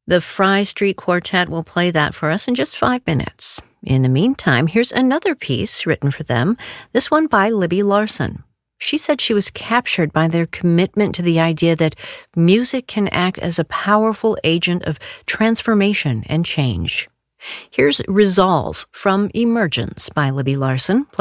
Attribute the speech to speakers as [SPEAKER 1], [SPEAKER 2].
[SPEAKER 1] The Fry Street Quartet will play that for us in just 5 minutes. In the meantime, here's another piece written for them, this one by Libby Larsen. She said she was captured by their commitment to the idea that music can act as a powerful agent of transformation and change. Here's Resolve from Emergence by Libby Larsen.